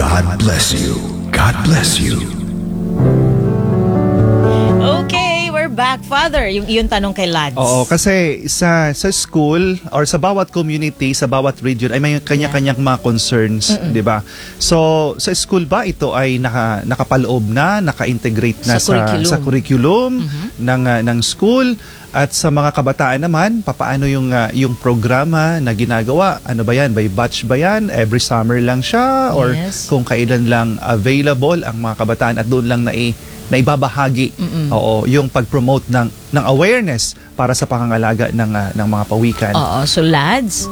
God bless you. God bless you. Okay, we're back, Father. Yung tanong kay Lads. Oo, kasi sa school or sa bawat community, sa bawat region ay may kanya-kanyang mga concerns, 'di ba? So, sa school ba ito ay nakapaloob na, naka-integrate na sa curriculum ng school? At sa mga kabataan naman, papaano yung programa na ginagawa? Ano ba yan? By batch ba yan? Every summer lang siya? Or kung kailan lang available ang mga kabataan at doon lang naibabahagi yung pag-promote ng awareness para sa pangangalaga ng mga pawikan? Oo. So, Lads?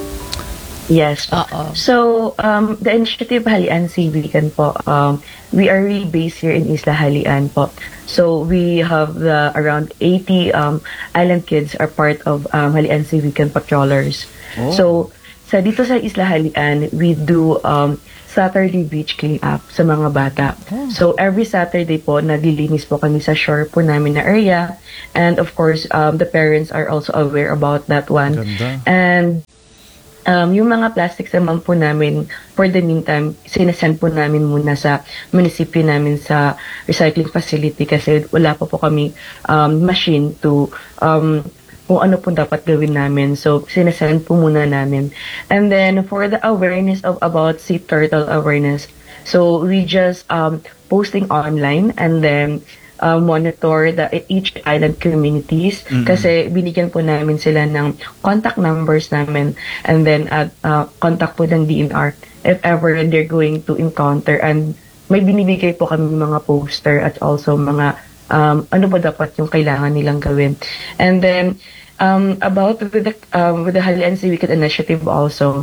Yes. So, the initiative Halian Sea Weekend po, we are really based here in Isla Halian po. So, we have around 80 island kids are part of Halian Sea Weekend patrollers. Oh. So, dito sa Isla Halian, we do Saturday beach clean-up sa mga bata. Oh. So, every Saturday po, naglilinis po kami sa shore po namin na area. And of course, the parents are also aware about that one. Ganda. And yung mga plastics naman po namin, for the meantime, sinasend po namin muna sa munisipyo namin sa recycling facility kasi wala pa po kami machine to kung ano po dapat gawin namin. So, sinasend po muna namin. And then, for the awareness about sea turtle awareness, so we just posting online and then monitor each island communities kasi binigyan po namin sila ng contact numbers namin and then contact po ng DNR if ever they're going to encounter, and may binibigay po kami mga poster at also mga ano ba dapat yung kailangan nilang gawin. And then about with the Halian Sea Weekend initiative also,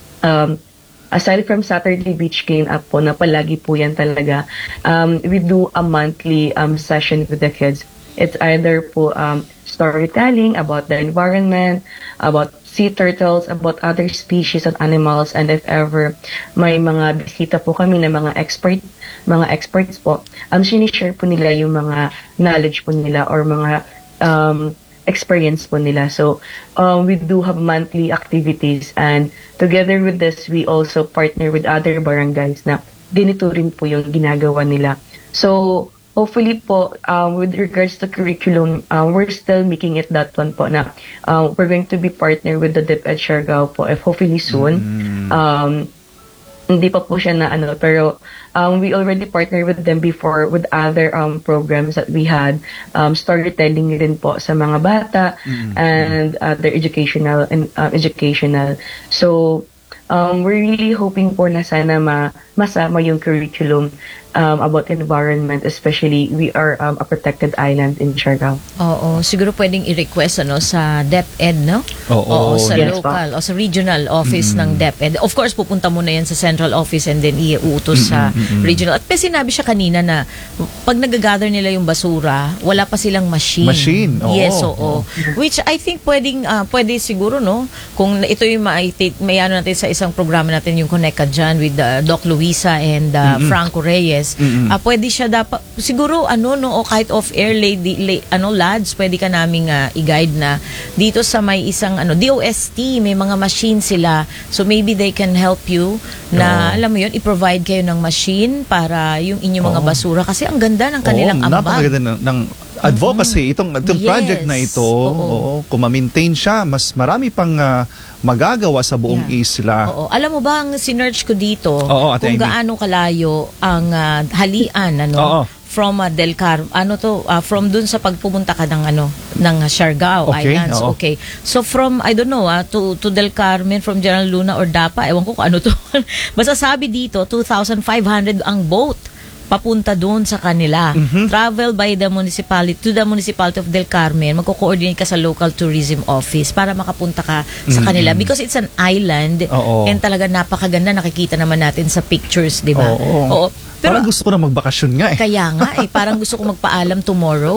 aside from Saturday beach clean-up po, na palagi po yan talaga, we do a monthly session with the kids. It's either po storytelling about the environment, about sea turtles, about other species of animals, and if ever may mga bisita po kami na mga experts po, sinishare po nila yung mga knowledge po nila or mga experience po nila. So, we do have monthly activities, and together with this, we also partner with other barangays na ganito rin po yung ginagawa nila. So, hopefully po, with regards to curriculum, we're still making it that one po na we're going to be partner with the DepEd Siargao po, if hopefully soon. Hindi pa po siya na pero we already partnered with them before with other programs that we had, storytelling rin po sa mga bata and other educational. So we're really hoping po na sana masama yung curriculum about environment, especially we are a protected island in Siargao. Oo, siguro pwedeng i-request sa DepEd, no? Oo, sa local o sa regional office ng DepEd. Of course, pupunta muna yan sa central office and then iuutos sa regional. At sinabi siya kanina na pag nag-gather nila yung basura, wala pa silang machine. Yes, oo. Which I think pwede siguro, no? Kung ito yung may ano natin sa isang programa natin, yung Connect Ka Dyan with Doc Luisa and Franco Reyes. Pwede siya dapat siguro o kahit off air Lads, pwede ka naming i-guide na dito sa may isang DOST, may mga machine sila, so maybe they can help you na alam mo yun, i-provide kayo ng machine para yung inyong mga basura kasi ang ganda ng kanilang ambag. Napakaganda ng advocacy itong project na ito. Kung ma-maintain siya, mas marami pang magagawa sa buong isla. Oo. Alam mo ba, ang sinearch ko dito, kung gaano kalayo ang Halian, from Del Carmen, from dun sa pagpupunta ka ng Siargao Islands. Okay. So from, I don't know, to Del Carmen, from General Luna or Dapa, ewan ko kung ano to. Basta sabi dito, 2,500 ang boat papunta doon sa kanila. Travel by the municipality to the municipality of Del Carmen. Magko-coordinate ka sa local tourism office para makapunta ka sa kanila because it's an island and talaga napakaganda, nakikita naman natin sa pictures, di ba? Oo. Pero parang gusto ko na magbakasyon nga Kaya nga parang gusto ko magpaalam tomorrow.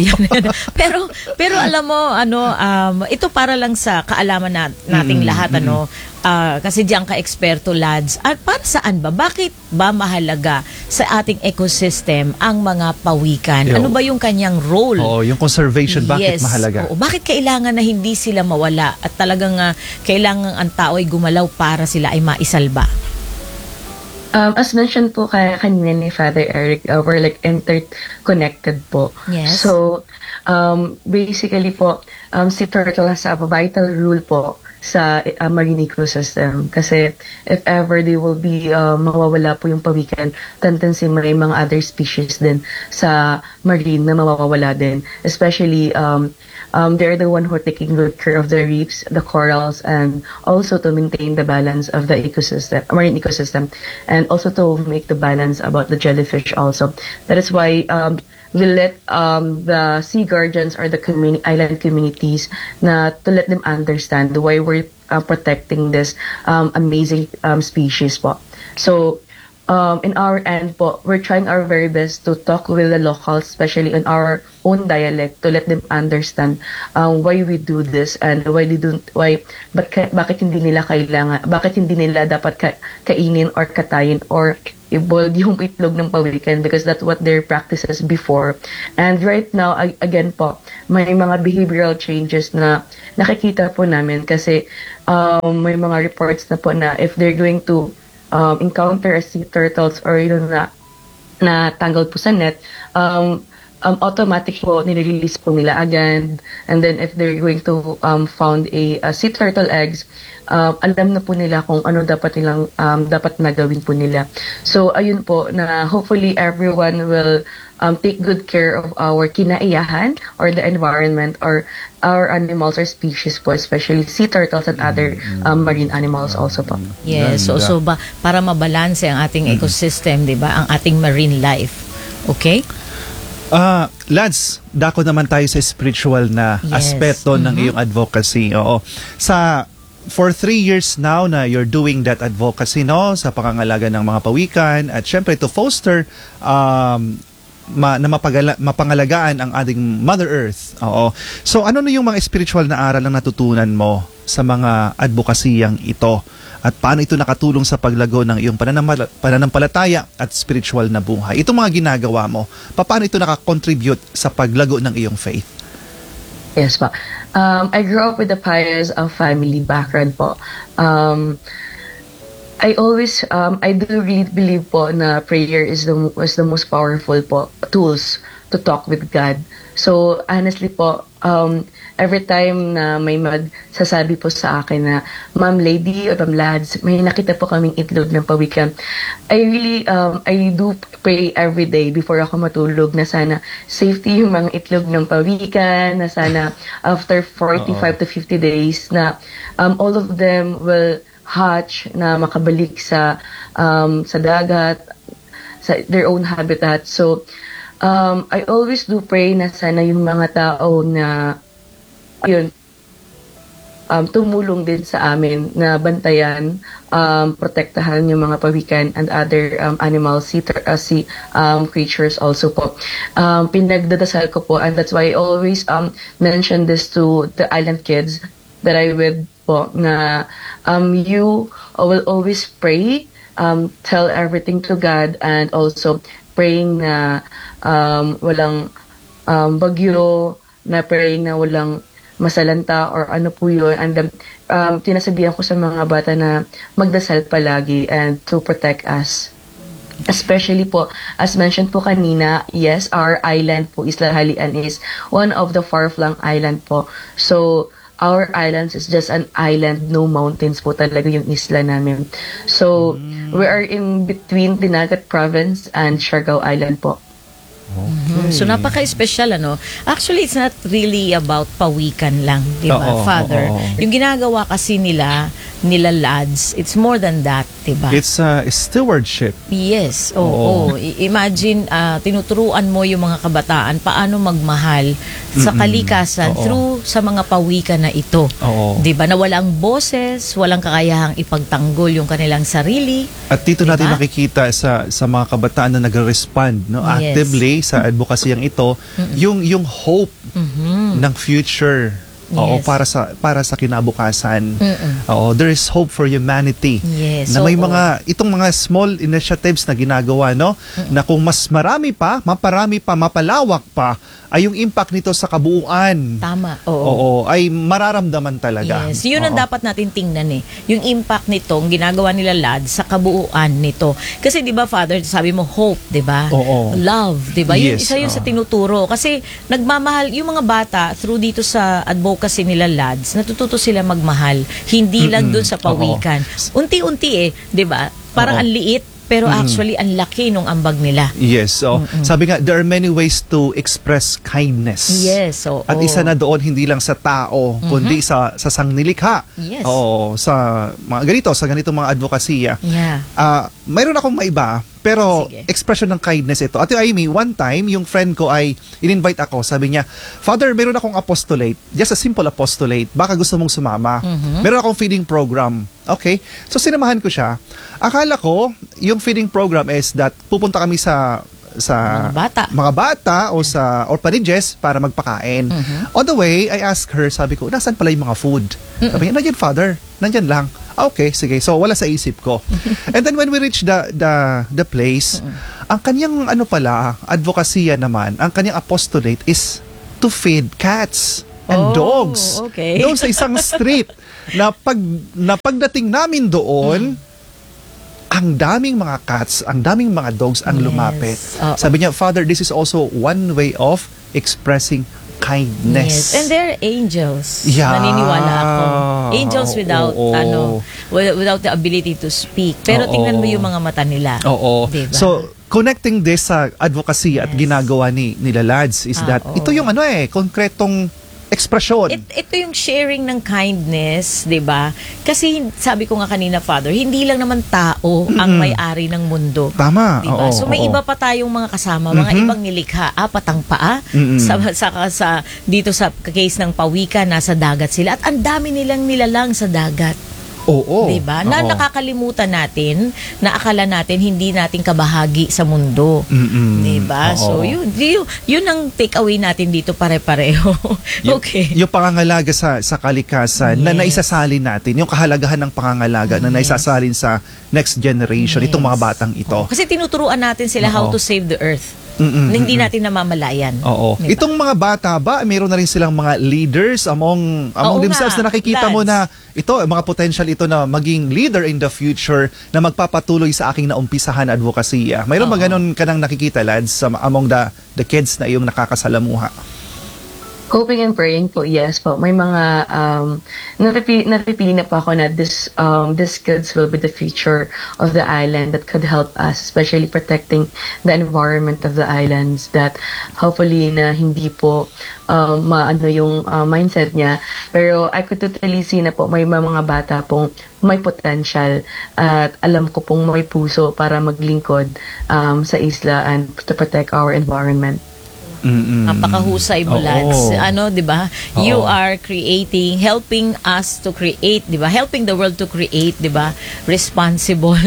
Pero alam mo ito para lang sa kaalaman nating lahat kasi diyan ka eksperto, Lads. At para saan ba? Bakit ba mahalaga sa ating ecosystem ang mga pawikan? Ano ba yung kanyang role? Yung conservation, bakit mahalaga? Bakit kailangan na hindi sila mawala at talagang kailangan ang tao ay gumalaw para sila ay maisalba? As mentioned po kanina ni Father Eric, we're like interconnected po. Yes. So, basically po, si turtle has a vital role po sa marine ecosystem. Kasi if ever they will be mawawala po yung pawikan, tendency may mga other species din sa marine na mawawala din. Especially, they're the one who are taking good care of the reefs, the corals, and also to maintain the balance of the ecosystem, marine ecosystem, and also to make the balance about the jellyfish also. That is why we let the sea guardians or the island communities to let them understand why we're protecting this amazing species po. So, in our end po, we're trying our very best to talk with the locals, especially in our own dialect, to let them understand why we do this and bakit hindi nila dapat kainin or katayin or i-boiled yung itlog ng pawikan, because that's what their practices before. And right now, again po, may mga behavioral changes na nakikita po namin kasi may mga reports na po na if they're going to encounter sea turtles or na tanggal po sa net, automatic po nire-release po nila agad. And then if they're going to found a sea turtle eggs, alam na po nila kung ano dapat nagawin po nila. So ayun po, na hopefully everyone will take good care of our kinaiyahan or the environment or our animals or species po, especially sea turtles and other marine animals also po. Yes, so para mabalanse ang ating ecosystem, 'di ba? Ang ating marine life. Okay? Lance, dako naman tayo sa spiritual na aspeto ng iyong advocacy. Oo. For 3 years now na you're doing that advocacy, no, sa pangangalaga ng mga pawikan at syempre to foster mapangalagaan ang ating Mother Earth. Oo. So ano na yung mga spiritual na aral na natutunan mo sa mga advokasiyang ito? At paano ito nakatulong sa paglago ng iyong pananampalataya at spiritual na buhay? Itong mga ginagawa mo, paano ito nakakontribute sa paglago ng iyong faith? Yes po. I grew up with a pious family background po. I do really believe po na prayer is the most powerful po tools to talk with God. So honestly po, every time na may magsasabi po sa akin na, Ma'am Lady or Ma'am Lads, may nakita po kaming itlog ng pawikan, I do pray every day before ako matulog na sana safety yung mga itlog ng pawikan, na sana after 45 to 50 days na all of them will hatch, na makabalik sa dagat, sa their own habitat. So I always do pray na sana yung mga tao na tumulong din sa amin na bantayan, protektahan yung mga pawikan and other animals, sea creatures also po. Pinagdadasal ko po, and that's why I always mention this to the island kids that I with po, na you will always pray, tell everything to God, and also praying na walang bagyo, na praying na walang masalanta or ano po yun. And tinasabihan ko sa mga bata na magdasal palagi and to protect us. Especially po, as mentioned po kanina, yes, our island po, Isla Halian, is one of the far-flung island po. So, our islands is just an island, no mountains po talaga yung isla namin. So, we are in between Dinagat Province and Siargao Island po. Okay. So napaka-special ano. Actually, it's not really about pawikan lang, 'di ba, Father? Yung ginagawa kasi nila lads, it's more than that, 'di ba? It's stewardship. Yes. Imagine tinuturuan mo yung mga kabataan paano magmahal sa kalikasan through sa mga pawikan na ito. 'Di ba? Na walang boses, walang kakayahang ipagtanggol yung kanilang sarili. At dito natin makikita sa mga kabataan na nagre-respond, no, actively sa advokasiyang ito, yung hope ng future Oo, Yes. para sa kinabukasan. Oo, there is hope for humanity. Yes, Na may oo. itong mga small initiatives na ginagawa, no? Na kung mas marami pa, maparami pa, mapalawak pa, ay yung impact nito sa kabuuan. Tama. Oo. Oo, ay mararamdaman talaga. Yes, yun ang Oo. dapat natin tingnan yung impact nitong ginagawa nila LADS sa kabuuan nito. Kasi 'di ba, Father, sabi mo hope, 'di ba? Oo. Love, 'di ba? Yun, Yes, isa yun sa oo. tinuturo kasi nagmamahal yung mga bata through dito sa advocacy nila LADS, natututo sila magmahal, hindi lang doon sa pawikan. Unti-unti 'di ba? Parang Oo. ang liit pero actually ang laki nung ambag nila. Yes, so sabi nga there are many ways to express kindness. Yes, oo. At isa na doon hindi lang sa tao, kundi sa sangnilikha. Yes. Oo, sa mga ganitong mga advokasya. Yeah. Mayroon akong maiba, pero Sige. expression ng kindness ito. Ate Amy, one time, yung friend ko ay in-invite ako. Sabi niya, Father, meron akong apostolate. Just a simple apostolate. Baka gusto mong sumama. Meron akong feeding program. Okay? So, sinamahan ko siya. Akala ko, yung feeding program is that pupunta kami sa Mga bata. O sa orphanages para magpakain. On the way, I asked her, sabi ko, nasaan pala yung mga food? Sabi niya, nandiyan, Father. Nandiyan lang. Okay, sige. So, wala sa isip ko. And then when we reached the place, ang kanyang advokasya naman, ang kanyang apostolate is to feed cats and dogs. Okay. Doon sa isang street na pagdating namin doon, ang daming mga cats, ang daming mga dogs ang lumapit. Oo. Sabi niya, Father, this is also one way of expressing kindness. Yes. And they're angels. Yeah. Naniniwala ako. Angels without Oo. without the ability to speak. Pero Oo. tingnan mo yung mga mata nila. Oo. Diba? So, connecting this sa advocacy at ginagawa nila LADS is that Oo. ito yung konkretong ekspresyon. Ito yung sharing ng kindness, 'di ba? Kasi sabi ko nga kanina, Father, hindi lang naman tao ang may-ari ng mundo. Tama. 'Di ba? Oo, So may oo. iba pa tayong mga kasama, mga ibang nilikha, apat ang paa. Sa dito sa case ng pawikan, nasa dagat sila at ang dami nilang nilalang sa dagat. Oo. 'Di ba? Na Oo. nakakalimutan natin, na akala natin hindi natin kabahagi sa mundo. 'Di ba? So Oo. yun ang take away natin dito pare-pareho. Okay. Yung pangangalaga sa kalikasan na Yes. naisasalin natin, yung kahalagahan ng pangangalaga na naisasalin sa next generation, itong mga batang ito. Kasi tinuturuan natin sila how to save the earth. Na hindi natin namamalayan. Oo. Diba? Itong mga bata ba, mayroon na rin silang mga leaders among Oo themselves nga, na nakikita mo lads. na ito, mga potential ito na maging leader in the future na magpapatuloy sa aking naumpisahan na advokasya. Mayroon ba ganun ka nang nakikita, lads, among the kids na iyong nakakasalamuha? Hoping and praying po, yes po. May mga napipili na po ako na these kids will be the future of the island that could help us, especially protecting the environment of the islands, that hopefully na hindi po maano yung mindset niya. Pero I could totally see na po may mga bata pong may potential at alam ko pong may puso para maglingkod sa isla and to protect our environment. Napakahusay mo, Oo. lads. Ano, 'di ba? Oo. You are helping us to create, 'di ba? Helping the world to create, 'di ba? Responsible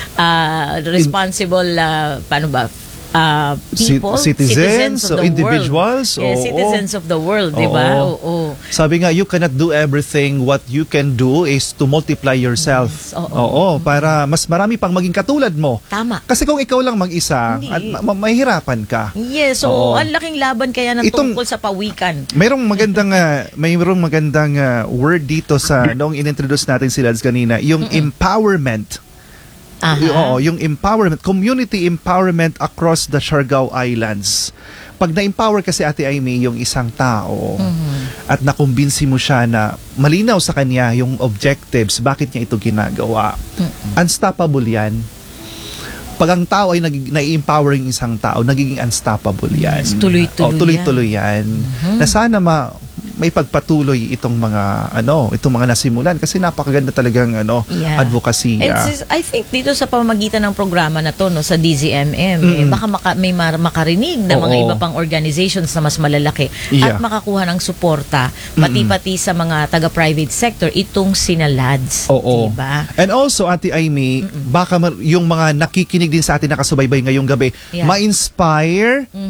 paano ba? People, Citizens, of the individuals, world. Yes, oo. citizens of the world, 'di ba? Oo. Sabi nga, you cannot do everything. What you can do is to multiply yourself. Yes, oo. Oo, para mas marami pang maging katulad mo. Tama. Kasi kung ikaw lang mag-isa, Hindi. at mahihirapan ka. Yes, so Oo. ang laking laban kaya ng Itong- tungkol sa pawikan. Mayroong magandang word dito sa noong inintroduce natin si Lads kanina, yung empowerment. Oo, yung empowerment, community empowerment across the Siargao Islands. Pag na-empower kasi, Ate Amy, yung isang tao at nakumbinsi mo siya na malinaw sa kanya yung objectives, bakit niya ito ginagawa, unstoppable yan. Pag ang tao ay nai-empower yung isang tao, nagiging unstoppable yan. Tuloy-tuloy yan. Tuloy-tuloy yan. Na sana may pagpatuloy itong mga nasimulan kasi napakaganda talagang Yeah. advocacy. And I think dito sa pamamagitan ng programa na to, no, sa DZMM, baka may makarinig na mga Oo. iba pang organizations na mas malalaki Yeah. at makakuha ng suporta pati sa mga taga-private sector itong sina LADS. Oo. Diba? And also, Ate Amy, baka yung mga nakikinig din sa atin nakasubaybay ngayong gabi, Yeah. ma-inspire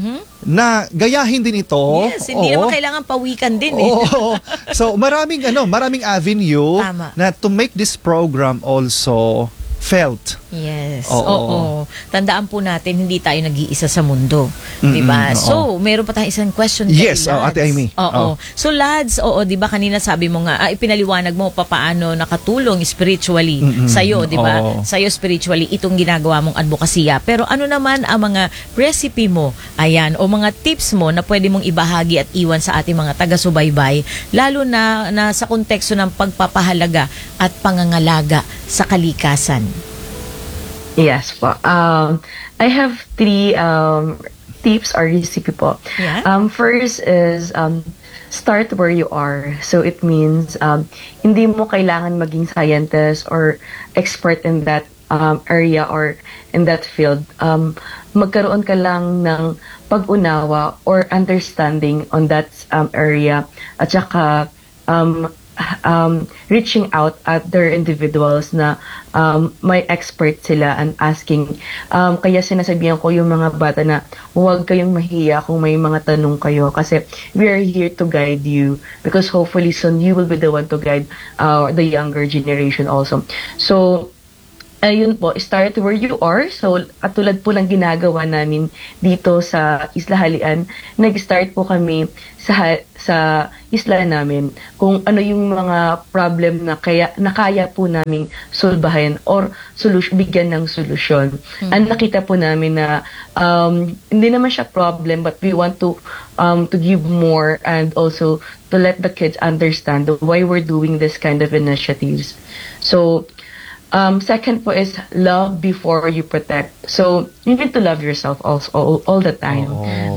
na gayahin din ito. Yes, hindi naman kailangan pawikan din eh. Oo. So maraming avenue Tama. na to make this program also felt. Yes. Oo. Tandaan po natin, hindi tayo nag-iisa sa mundo. Diba? Oo. So, meron pa tayong isang question kay Yes, Lads. Ate Amy. Oo. So, Lads, diba kanina sabi mo nga, ipinaliwanag mo paano nakatulong spiritually sa'yo, diba? Oo. Sa'yo spiritually, itong ginagawa mong advokasya. Pero ano naman ang mga recipe mo, ayan, o mga tips mo na pwede mong ibahagi at iwan sa ating mga taga-subaybay, lalo na sa konteksto ng pagpapahalaga at pangangalaga sa kalikasan? Yes po. I have 3 tips or recipe po. Yeah. First is start where you are. So it means hindi mo kailangan maging scientist or expert in that area or in that field. Magkaroon ka lang ng pag-unawa or understanding on that area at saka reaching out at their individuals na may expert sila and asking. Kaya sinasabihan ko yung mga bata na huwag kayong mahiya kung may mga tanong kayo kasi we are here to guide you because hopefully soon you will be the one to guide the younger generation also. So, ayun po, start where you are. So, at tulad po ng ginagawa namin dito sa Isla Halian, nag-start po kami sa isla namin kung ano yung mga problem na kaya po namin solbahin or bigyan ng solusyon. And nakita po namin na hindi naman siya problem but we want to give more and also to let the kids understand why we're doing this kind of initiatives. So, second po is love before you protect. So you need to love yourself also all the time,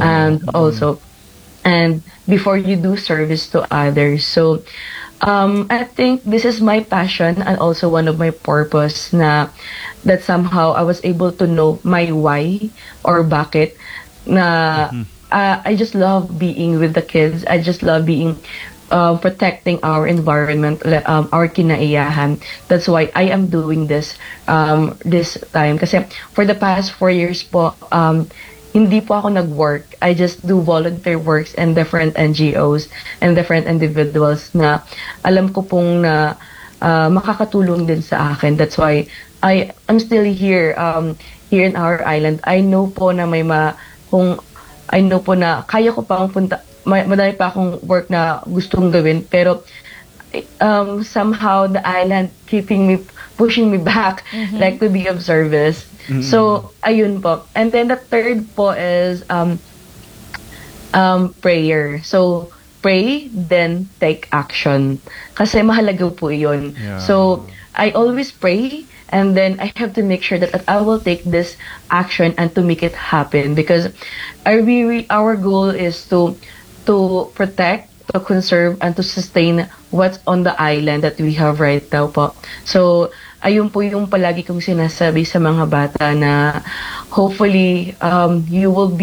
and before you do service to others. So I think this is my passion and also one of my purpose that somehow I was able to know my why or bakit na I just love being with the kids. I just love being protecting our environment, our kinaiyahan. That's why I am doing this this time. Kasi for the past 4 years po, hindi po ako nag-work. I just do volunteer works in different NGOs and different individuals na alam ko pong na makakatulong din sa akin. That's why I'm still here here in our island. I know po na kaya ko pang punta. Madami pa akong work na gustong gawin pero somehow the island pushing me back like to be of service. So ayun po. And then the third po is prayer. So pray then take action kasi mahalaga po iyon. So I always pray and then I have to make sure that I will take this action and to make it happen because our goal is to protect, to conserve, and to sustain what's on the island that we have right now po. So, ayun po yung palagi kong sinasabi sa mga bata na hopefully you will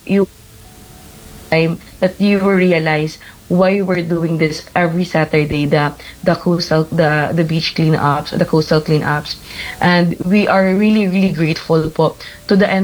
realize why we're doing this every Saturday, the beach cleanups, the coastal cleanups, and we are really really grateful po to the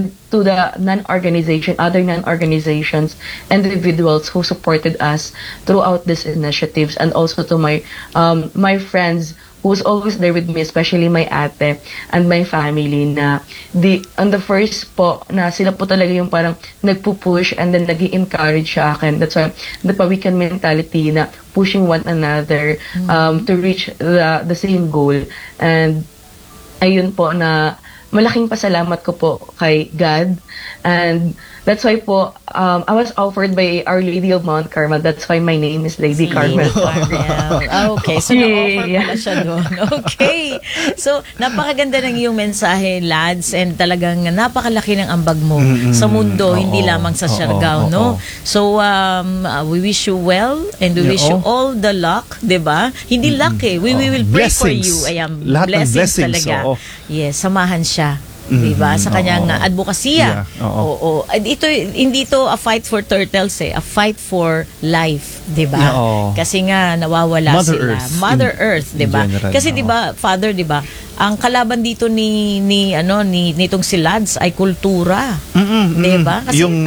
other non-organizations, individuals who supported us throughout these initiatives, and also to my friends who's always there with me, especially my ate and my family na on the first po na sila po talaga yung parang nagpupush and then nag-encourage sa akin. That's why the pawikan mentality na pushing one another to reach the same goal. And ayun po na malaking pasalamat ko po kay God, and that's why po I was offered by Our Lady of Mount Carmel. That's why my name is Lady Carmel. Okay, so na-offer pala siya doon. Okay. So, napakaganda ng iyong mensahe, Lads, and talagang napakalaki ng ambag mo sa mundo, hindi lamang sa Siargao, no? So, we wish you well and we wish you all the luck, 'di ba? Hindi luck eh. We will pray for you. Ayan, lahat blessings ng blessings talaga. Yes, samahan siya. Diba? Sa kanyang advokasya. Oo. Ito, hindi ito a fight for turtles a fight for life, diba? Kasi nga nawawala Mother sila. Earth. Mother Earth, diba? General, Kasi diba, Father, diba, ang kalaban dito nitong si Lads ay kultura. Diba? Kasi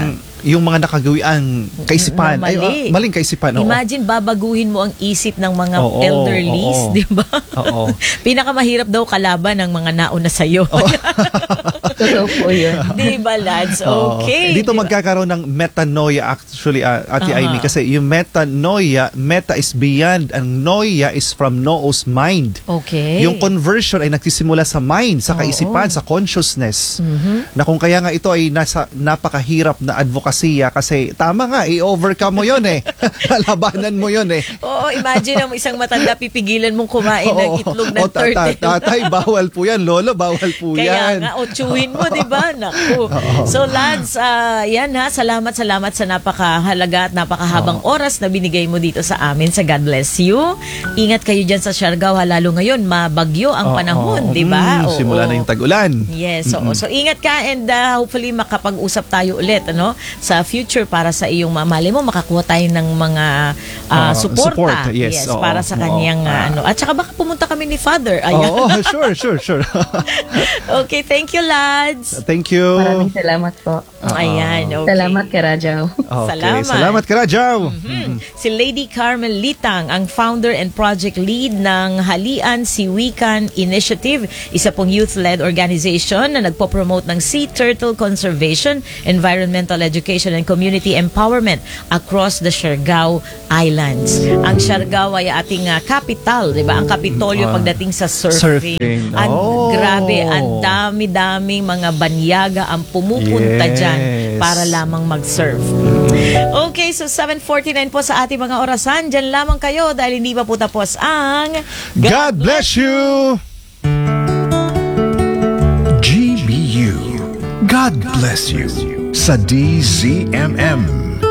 yung mga nakagawian kaisipan. Maling kaisipan. Imagine, babaguhin mo ang isip ng mga elderlies, di ba? Oo. Pinakamahirap daw kalaban ng mga nauna sa'yo. Totoo po yun. Di ba, lads? Okay. Dito magkakaroon ng metanoia actually, Ate Amy, kasi yung metanoia, meta is beyond, and noia is from noos, mind. Okay. Yung conversion ay nagsisimula sa mind, sa kaisipan, sa consciousness. Na kung kaya nga ito ay nasa napakahirap na advokasya kasi tama nga, i-overcome mo yun eh. Labanan mo yun eh. Oo, imagine ang isang matanda pipigilan mong kumain ng itlog ng turtle. Tatay, bawal po yan. Lolo, bawal po Kaya yan. nga, tsuhin mo, di ba? Naku. So lads, yan ha, salamat sa napakahalaga at napakahabang oras na binigay mo dito sa amin sa God Bless You. Ingat kayo dyan sa Siargao, lalo ngayon, mabagyo ang panahon, di ba? Simula na yung tag-ulan. Yes, so ingat ka, and hopefully makapag-usap tayo ulit sa future para sa iyong mamali mo, makakuha tayo ng mga suporta. Yes, para sa kanyang at saka baka pumunta kami ni Father. Ayan. Sure. Okay, thank you, lads. Thank you. Maraming salamat po. Ayan, okay. Salamat, Karajaw. Okay, salamat Karajaw. Si Lady Carmel Litang, ang founder and project lead ng Halian Siwikan Initiative, isa pong youth-led organization na nagpo-promote ng sea turtle conservation, environmental education, and community empowerment across the Siargao Islands. Ang Siargao ay ating capital, di ba? Ang Kapitolyo pagdating sa surfing. Grabe, ang dami-daming mga banyaga ang pumupunta dyan para lamang mag-surf. Okay, so 7:49 po sa ating mga orasan. Dyan lamang kayo dahil hindi pa po tapos ang God bless you! GBU, God bless you, sa DZMM.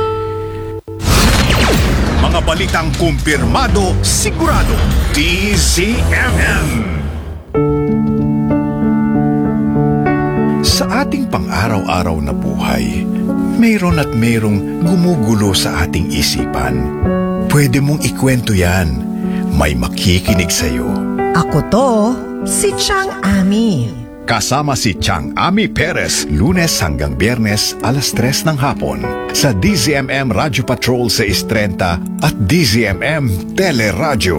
Mga balitang kumpirmado, sigurado, DZMM. Sa ating pang-araw-araw na buhay, mayroon at mayroong gumugulo sa ating isipan. Pwede mong ikwento yan. May makikinig sa'yo. Ako to, si Chang Ami. Kasama si Chang Ami Perez, Lunes hanggang Biyernes, alas 3 ng hapon. Sa DZMM Radio Patrol sa 6:30 at DZMM Teleradyo.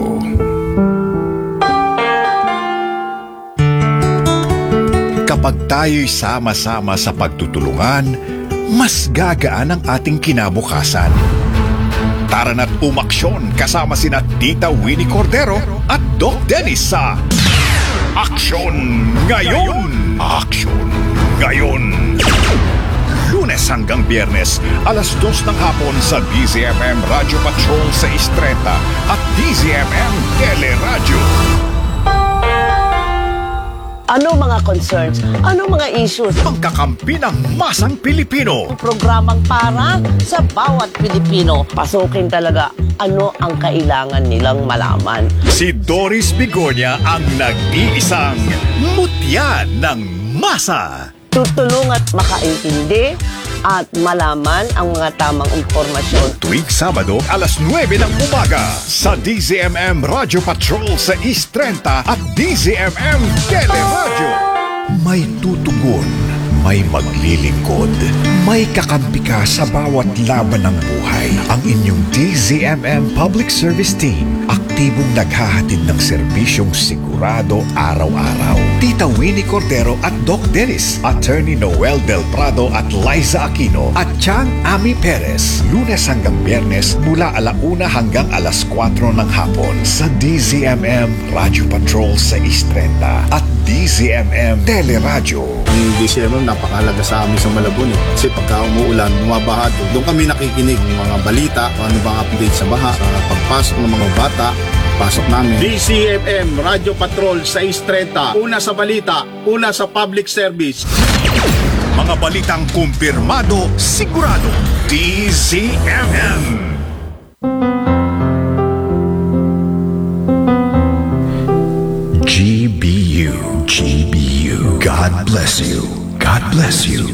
Kapag tayo'y sama-sama sa pagtutulungan, mas gagaan ang ating kinabukasan. Tara na't umaksyon kasama sina Tita Winnie Cordero at Doc Dennis sa Aksyon Ngayon! Aksyon Ngayon! Lunes hanggang Biyernes, alas 2 ng hapon sa DZMM Radio Patrol sa 6:30 at DZMM Teleradyo. Ano mga concerns? Ano mga issues? Pagkakampi ng masang Pilipino. Programang para sa bawat Pilipino. Pasukin talaga ano ang kailangan nilang malaman. Si Doris Bigonya ang nag-iisang mutya ng masa. Tutulong at makaintindi at malaman ang mga tamang impormasyon. Tuwing Sabado, alas 9 ng umaga sa DZMM Radio Patrol sa East 30 at DZMM Teleradyo. May tutugon, may maglilingkod, may kakampi ka sa bawat laban ng buhay. Ang inyong DZMM Public Service Team, aktibong naghahatid ng serbisyong sigurado araw-araw. Tita Winnie Cordero at Doc Dennis, Attorney Noel Del Prado at Liza Aquino, at Chang Ami Perez, Lunes hanggang Biyernes mula 1:00 hanggang 4:00 ng hapon sa DZMM Radio Patrol sa East 30 at DZMM Teleradyo. Ang DZMM napakahalaga sa amin sa Malabon kasi pagka umuulan, bumabaha doon kami nakikinig ng mga balita, ano bang update sa baha, sa pagpasok ng mga bata, pasok namin. DZMM Radio Patrol 6:30, una sa balita, una sa public service. Mga balitang kumpirmado, sigurado, DZMM. GBU, God bless you. God bless you.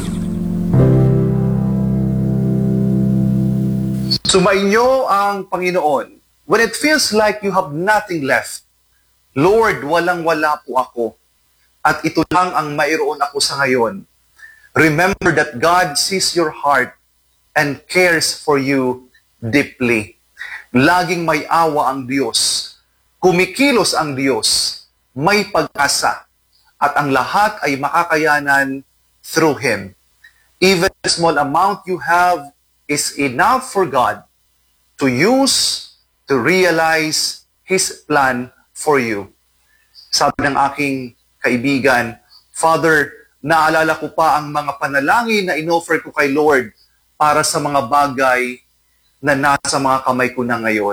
Sumainyo ang Panginoon. When it feels like you have nothing left, Lord, walang-wala po ako. At ito lang ang mayroon ako sa ngayon. Remember that God sees your heart and cares for you deeply. Laging may awa ang Diyos. Kumikilos ang Diyos. May pag-asa. At ang lahat ay makakayanan through Him. Even the small amount you have is enough for God to use to realize His plan for you. Sabi ng aking kaibigan, Father, naalala ko pa ang mga panalangin na inoffer ko kay Lord para sa mga bagay na nasa mga kamay ko na ngayon.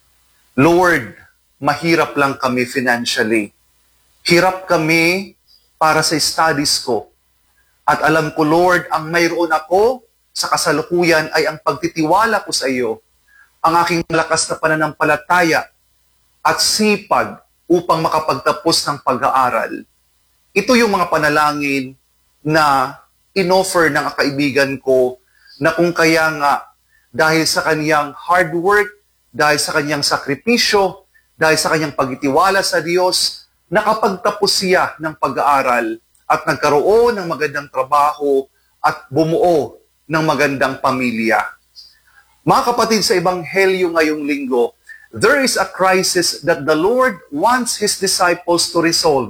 Lord, mahirap lang kami financially. Hirap kami para sa studies ko. At alam ko, Lord, ang mayroon ako sa kasalukuyan ay ang pagtitiwala ko sa iyo, ang aking malakas na pananampalataya at sipag upang makapagtapos ng pag-aaral. Ito yung mga panalangin na inoffer ng kaibigan ko na kung kaya nga dahil sa kanyang hard work, dahil sa kanyang sakripisyo, dahil sa kanyang pagtitiwala sa Diyos, nakapagtapos siya ng pag-aaral at nagkaroon ng magandang trabaho at bumuo ng magandang pamilya. Mga kapatid, sa Ebanghelyo ngayong linggo, there is a crisis that the Lord wants His disciples to resolve.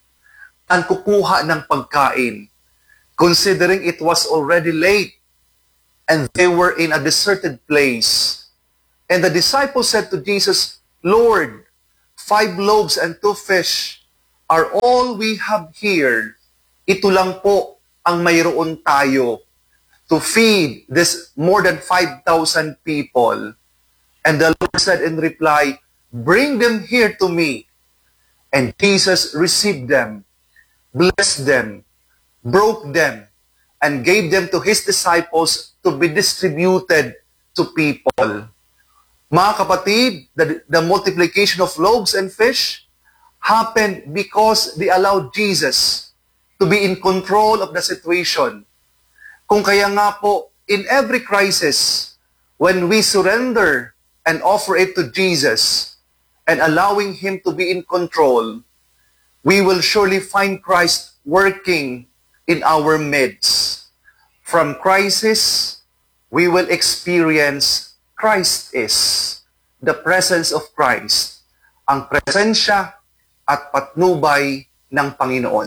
Ang kukuha ng pagkain, considering it was already late and they were in a deserted place. And the disciples said to Jesus, Lord, 5 loaves and 2 fish are all we have here. Ito lang po ang mayroon tayo to feed this more than 5,000 people. And the Lord said in reply, bring them here to me. And Jesus received them, blessed them, broke them, and gave them to His disciples to be distributed to people. Mga kapatid, the multiplication of loaves and fish happened because they allowed Jesus to be in control of the situation. Kung kaya nga po, in every crisis, when we surrender and offer it to Jesus and allowing Him to be in control, we will surely find Christ working in our midst. From crisis, we will experience Christ is, the presence of Christ, ang presensya at patnubay ng Panginoon.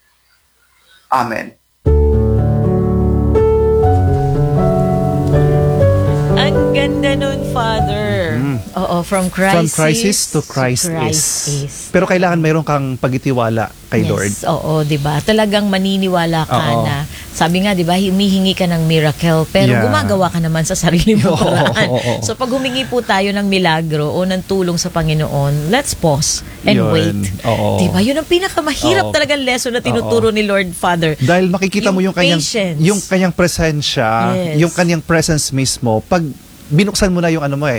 Amen. Ang ganda nun, Father. Oo, from crisis to Christ is. Pero kailangan mayroon kang pagtitiwala kay Lord. Oo, 'di ba? Talagang maniniwala ka na. Sabi nga, 'di ba, humihingi ka ng miracle, pero gumagawa ka naman sa sarili mo paraan. So pag humingi po tayo ng milagro o ng tulong sa Panginoon, let's pause and wait. 'Di ba? 'Yun ang pinakamahirap talagang lesson na tinuturo ni Lord Father. Dahil makikita mo yung kanyang presensya, yung kanyang presence mismo pag binuksan mo na yung ano mo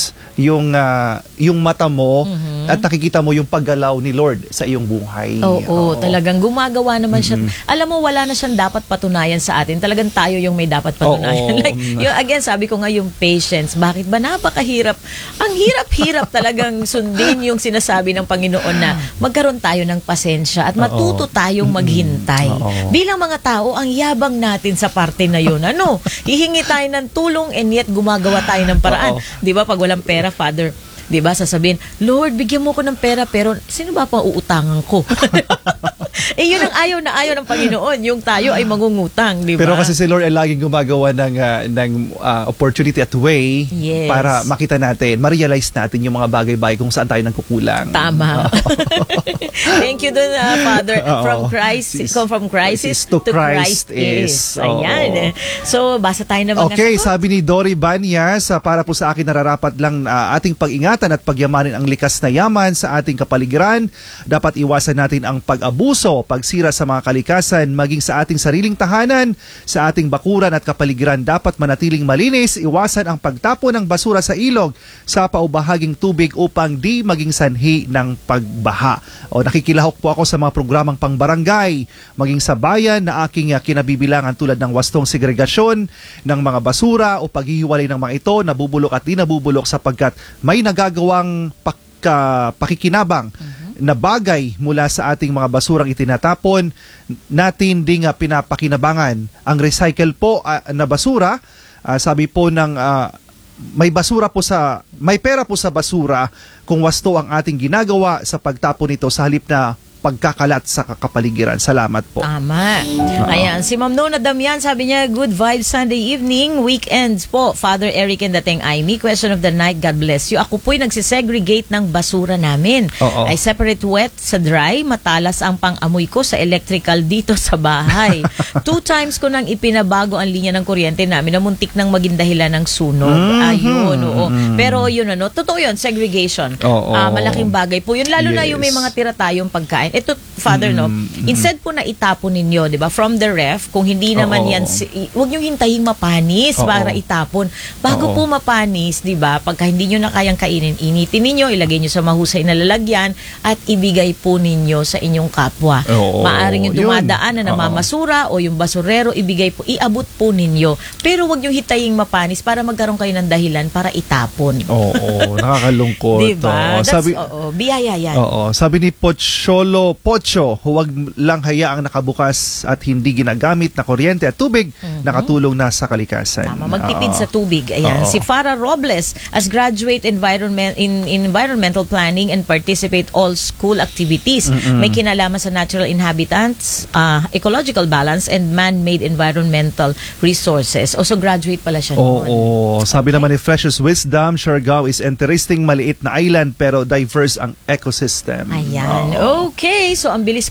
yung mata mo at nakikita mo yung paggalaw ni Lord sa iyong buhay. Oo, talagang gumagawa naman siya. Alam mo, wala na siyang dapat patunayan sa atin. Talagang tayo yung may dapat patunayan. Like, again, sabi ko nga yung patience. Bakit ba napakahirap? Ang hirap-hirap talagang sundin yung sinasabi ng Panginoon na magkaroon tayo ng pasensya at matuto tayong maghintay. Bilang mga tao, ang yabang natin sa parte na yun. Hihingi tayo ng tulong and yet gumagawa tayo ng paraan. 'Di ba, pag walang pera, Father, 'di ba, sasabihin, Lord, bigyan mo ko ng pera, pero sino ba pang uutangan ko? Yun ang ayaw ng Panginoon, yung tayo ay mangungutang, 'di ba? Pero kasi si Lord ay laging gumagawa ng opportunity at way para makita natin, ma-realize natin yung mga bagay-bagay kung saan tayo nangkukulang. Tama. Thank you dun, Father. From crisis to Christ is. Ayan. So, basa tayo ng mga sabi ni Dory Banyas, para po sa akin nararapat lang ating pag-ingatan at pagyamanin ang likas na yaman sa ating kapaligiran. Dapat iwasan natin ang pag-abuso, pagsira sa mga kalikasan, maging sa ating sariling tahanan, sa ating bakuran at kapaligiran dapat manatiling malinis, iwasan ang pagtapon ng basura sa ilog, sa paubahaging tubig upang di maging sanhi ng pagbaha. Nakikilahok po ako sa mga programang pangbarangay, maging sa bayan na aking kinabibilangan tulad ng wastong segregasyon ng mga basura o paghihiwalay ng mga ito, nabubulok at di nabubulok sapagkat may nagagawang pakikinabang na bagay mula sa ating mga basurang itinatapon, natin ding pinapakinabangan. Ang recycle po na basura Sabi po ng may pera po sa basura kung wasto ang ating ginagawa sa pagtapon nito sa halip na pagkakalat sa kapaligiran. Salamat po. Tama. Ayan, si Ma'am Nona Damian, sabi niya, good vibes Sunday evening, weekends po. Father Eric and Dateng Aimee, question of the night, God bless you. Ako po'y nagsisegregate ng basura namin. I separate wet sa dry, matalas ang pang-amoy ko sa electrical dito sa bahay. 2 times ko nang ipinabago ang linya ng kuryente namin na muntik nang maging dahilan ng sunog. Ayun, oo. Pero yun totoo yun, segregation. Malaking bagay po yun. Lalo na yung may mga tira tayong pagkain. Ito, Father, instead po na itapon ninyo, di ba, from the ref, kung hindi naman yan, huwag nyo hintaying mapanis para itapon. Bago po mapanis, di ba, pagka hindi nyo na kayang kainin, initin ninyo, ilagay nyo sa mahusay na lalagyan, at ibigay po ninyo sa inyong kapwa. Maaring yung dumadaan na namamasura o yung basurero, iabot po ninyo. Pero huwag nyo hitaying mapanis para magkaroon kayo ng dahilan para itapon. Nakakalungkot. Diba? Biyaya yan. Sabi ni Pocho, huwag lang hayaang nakabukas at hindi ginagamit na kuryente at tubig, nakatulong na sa kalikasan. Tama, magtipid sa tubig. Ayan. Si Farah Robles, as graduate in environmental planning and participate all school activities. May kinalaman sa natural inhabitants, ecological balance, and man-made environmental resources. So graduate pala siya noon. Sabi naman ni Precious Wisdom, Siargao is interesting, maliit na island pero diverse ang ecosystem. Ayan. Okay, so ang bilis